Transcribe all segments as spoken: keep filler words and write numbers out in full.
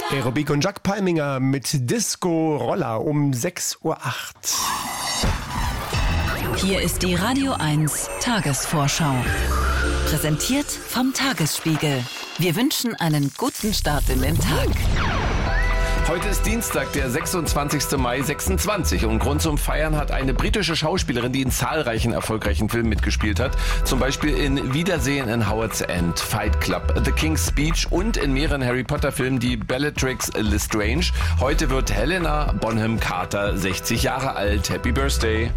Aerobic und Jack Palminger mit Disco Roller um sechs Uhr acht. Hier ist die Radio eins Tagesvorschau. Präsentiert vom Tagesspiegel. Wir wünschen einen guten Start in den Tag. Heute ist Dienstag, der sechsundzwanzigster Mai sechsundzwanzig und Grund zum Feiern hat eine britische Schauspielerin, die in zahlreichen erfolgreichen Filmen mitgespielt hat. Zum Beispiel in Wiedersehen in Howard's End, Fight Club, The King's Speech und in mehreren Harry Potter Filmen die Bellatrix Lestrange. Heute wird Helena Bonham Carter sechzig Jahre alt. Happy Birthday!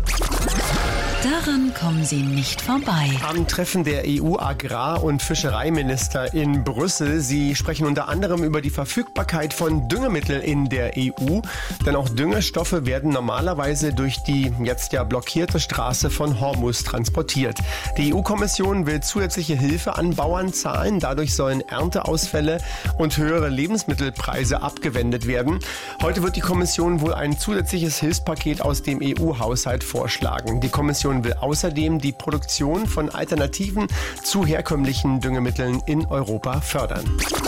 Daran kommen Sie nicht vorbei. Am Treffen der E U-Agrar- und Fischereiminister in Brüssel. Sie sprechen unter anderem über die Verfügbarkeit von Düngemitteln in der E U. Denn auch Düngestoffe werden normalerweise durch die jetzt ja blockierte Straße von Hormuz transportiert. Die E U-Kommission will zusätzliche Hilfe an Bauern zahlen. Dadurch sollen Ernteausfälle und höhere Lebensmittelpreise abgewendet werden. Heute wird die Kommission wohl ein zusätzliches Hilfspaket aus dem E U-Haushalt vorschlagen. Die Kommission will außerdem die Produktion von Alternativen zu herkömmlichen Düngemitteln in Europa fördern.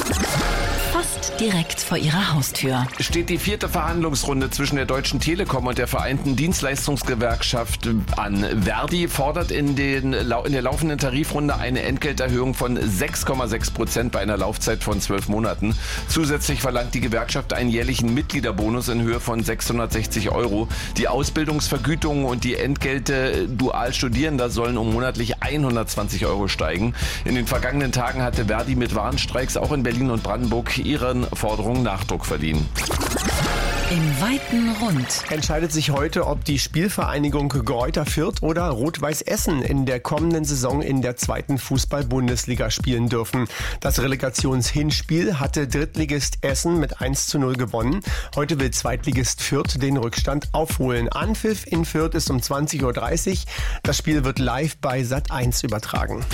Fast direkt vor Ihrer Haustür Steht die vierte Verhandlungsrunde zwischen der Deutschen Telekom und der Vereinten Dienstleistungsgewerkschaft an. Verdi fordert in, den, in der laufenden Tarifrunde eine Entgelterhöhung von sechs Komma sechs Prozent bei einer Laufzeit von zwölf Monaten. Zusätzlich verlangt die Gewerkschaft einen jährlichen Mitgliederbonus in Höhe von sechshundertsechzig Euro. Die Ausbildungsvergütungen und die Entgelte Dualstudierender sollen um monatlich hundertzwanzig Euro steigen. In den vergangenen Tagen hatte Verdi mit Warnstreiks auch in Berlin und Brandenburg ihren Forderungen Nachdruck verliehen. im weiten Rund. Entscheidet sich heute, ob die Spielvereinigung Greuther Fürth oder Rot-Weiß Essen in der kommenden Saison in der zweiten Fußball-Bundesliga spielen dürfen. Das Relegationshinspiel hatte Drittligist Essen mit eins zu null gewonnen. Heute will Zweitligist Fürth den Rückstand aufholen. Anpfiff in Fürth ist um zwanzig Uhr dreißig. Das Spiel wird live bei Sat eins übertragen.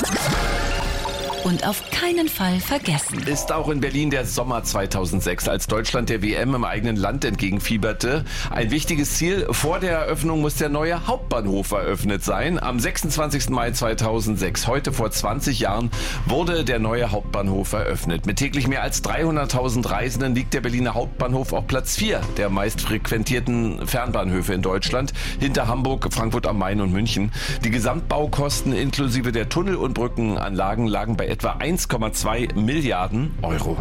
Und auf keinen Fall vergessen. Ist auch in Berlin der Sommer zweitausendsechs, als Deutschland der W M im eigenen Land entgegenfieberte. Ein wichtiges Ziel: vor der Eröffnung muss der neue Hauptbahnhof eröffnet sein. Am sechsundzwanzigsten Mai zweitausendsechs, heute vor zwanzig Jahren, wurde der neue Hauptbahnhof eröffnet. Mit täglich mehr als dreihunderttausend Reisenden liegt der Berliner Hauptbahnhof auf Platz vier der meist frequentierten Fernbahnhöfe in Deutschland, hinter Hamburg, Frankfurt am Main und München. Die Gesamtbaukosten inklusive der Tunnel- und Brückenanlagen lagen bei etwa eins Komma zwei Milliarden Euro.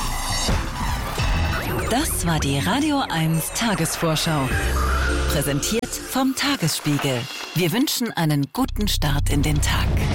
Das war die Radio eins Tagesvorschau. Präsentiert vom Tagesspiegel. Wir wünschen einen guten Start in den Tag.